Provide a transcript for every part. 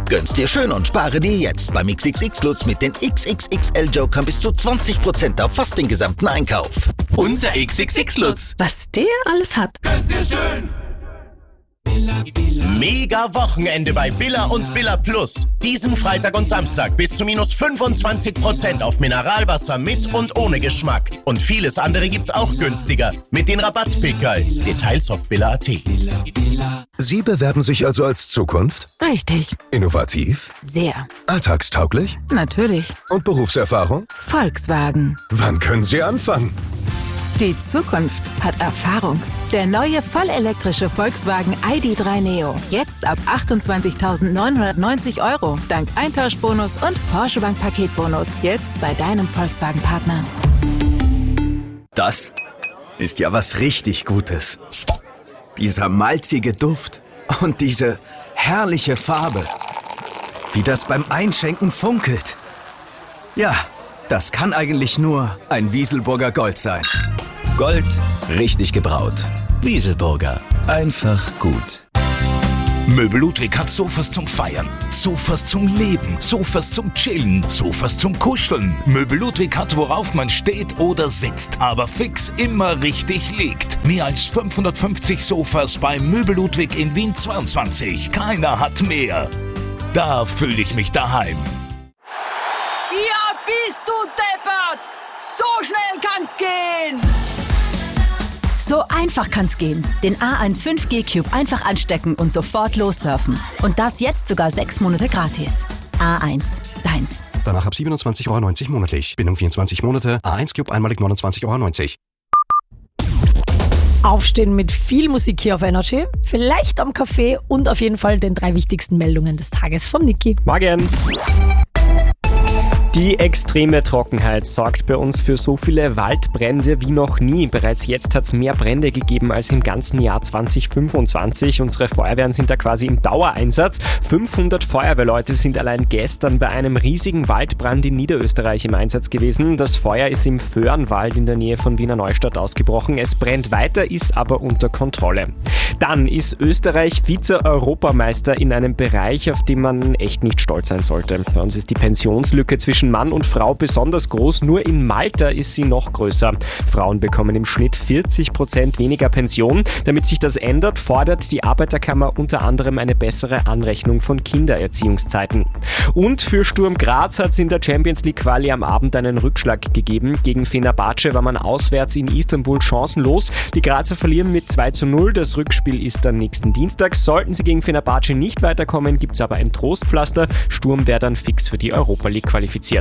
Gönn's dir schön und spare dir jetzt beim XXX Lutz mit den XXXL Jokern bis zu 20% auf fast den gesamten Einkauf. Unser XXX Lutz. Was der alles hat. Gönn's dir schön. Mega Wochenende bei Billa und Billa Plus. Diesen Freitag und Samstag bis zu minus 25% auf Mineralwasser mit und ohne Geschmack. Und vieles andere gibt's auch günstiger mit den Rabattpickerl. Details auf billa.at. Sie bewerben sich also als Zukunft? Richtig. Innovativ? Sehr. Alltagstauglich? Natürlich. Und Berufserfahrung? Volkswagen. Wann können Sie anfangen? Die Zukunft hat Erfahrung. Der neue vollelektrische Volkswagen ID.3 Neo. Jetzt ab 28.990 €. Dank Eintauschbonus und Porsche Bank Paketbonus. Jetzt bei deinem Volkswagen-Partner. Das ist ja was richtig Gutes. Dieser malzige Duft und diese herrliche Farbe. Wie das beim Einschenken funkelt. Ja, das kann eigentlich nur ein Wieselburger Gold sein. Gold, richtig gebraut. Wieselburger, einfach gut. Möbel Ludwig hat Sofas zum Feiern, Sofas zum Leben, Sofas zum Chillen, Sofas zum Kuscheln. Möbel Ludwig hat, worauf man steht oder sitzt, aber fix immer richtig liegt. Mehr als 550 Sofas bei Möbel Ludwig in Wien 22. Keiner hat mehr. Da fühle ich mich daheim. Ja, bist du deppert! So schnell kann's gehen! So einfach kann's gehen. Den A1 5G Cube einfach anstecken und sofort lossurfen. Und das jetzt sogar 6 Monate gratis. A1, deins. Danach ab 27,90 € monatlich. Bindung 24 Monate. A1 Cube einmalig 29,90 €. Aufstehen mit viel Musik hier auf Energy, vielleicht am Café und auf jeden Fall den 3 wichtigsten Meldungen des Tages von Niki. Morgen! Die extreme Trockenheit sorgt bei uns für so viele Waldbrände wie noch nie. Bereits jetzt hat es mehr Brände gegeben als im ganzen Jahr 2025. Unsere Feuerwehren sind da quasi im Dauereinsatz. 500 Feuerwehrleute sind allein gestern bei einem riesigen Waldbrand in Niederösterreich im Einsatz gewesen. Das Feuer ist im Föhrenwald in der Nähe von Wiener Neustadt ausgebrochen. Es brennt weiter, ist aber unter Kontrolle. Dann ist Österreich Vize-Europameister in einem Bereich, auf den man echt nicht stolz sein sollte. Bei uns ist die Pensionslücke zwischen Mann und Frau besonders groß, nur in Malta ist sie noch größer. Frauen bekommen im Schnitt 40% weniger Pension. Damit sich das ändert, fordert die Arbeiterkammer unter anderem eine bessere Anrechnung von Kindererziehungszeiten. Und für Sturm Graz hat es in der Champions League Quali am Abend einen Rückschlag gegeben. Gegen Fenerbahce war man auswärts in Istanbul chancenlos. Die Grazer verlieren mit 2:0. Das Rückspiel ist dann nächsten Dienstag. Sollten sie gegen Fenerbahce nicht weiterkommen, gibt es aber ein Trostpflaster. Sturm wäre dann fix für die Europa League qualifiziert.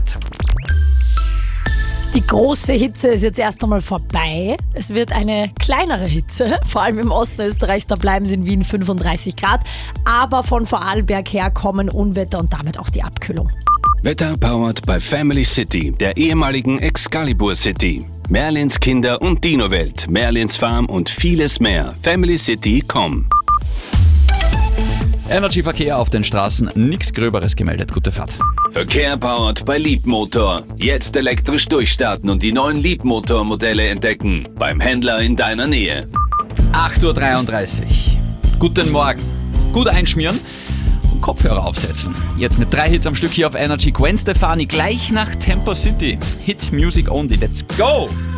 Die große Hitze ist jetzt erst einmal vorbei. Es wird eine kleinere Hitze, vor allem im Osten Österreichs, da bleiben sie in Wien 35 Grad. Aber von Vorarlberg her kommen Unwetter und damit auch die Abkühlung. Wetter powered by Family City, der ehemaligen Excalibur City. Merlins Kinder- und Dino-Welt, Merlins Farm und vieles mehr. FamilyCity.com. Energy-Verkehr auf den Straßen, nichts Gröberes gemeldet. Gute Fahrt. Verkehr powered by Leapmotor. Jetzt elektrisch durchstarten und die neuen Leapmotor-Modelle entdecken. Beim Händler in deiner Nähe. 8:33 Uhr. Guten Morgen. Gut einschmieren und Kopfhörer aufsetzen. Jetzt mit 3 Hits am Stück hier auf Energy. Gwen Stefani gleich nach Tempo City. Hit Music Only. Let's go!